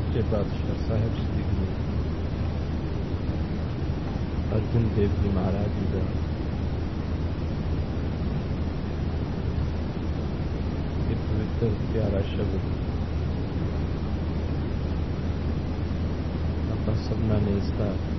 सच्चे पातशाह साहब श्री गुरु अर्जुन देव जी महाराज जी का एक पवित्र प्यारा शब्द ਆਪਾਂ सबना ने इसका